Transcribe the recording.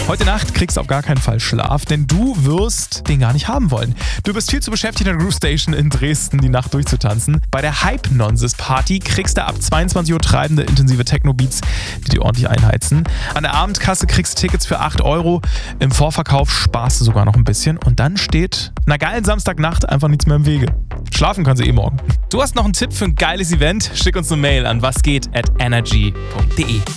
Heute Nacht kriegst du auf gar keinen Fall Schlaf, denn du wirst den gar nicht haben wollen. Du bist viel zu beschäftigt, in der Groove Station in Dresden die Nacht durchzutanzen. Bei der Hypnonsis Party kriegst du ab 22 Uhr treibende, intensive Techno-Beats, die dir ordentlich einheizen. An der Abendkasse kriegst du Tickets für 8 Euro. Im Vorverkauf sparst du sogar noch ein bisschen. Und dann steht einer geilen Samstagnacht einfach nichts mehr im Wege. Schlafen kannst du morgen. Du hast noch einen Tipp für ein geiles Event? Schick uns eine Mail an wasgeht@energy.de.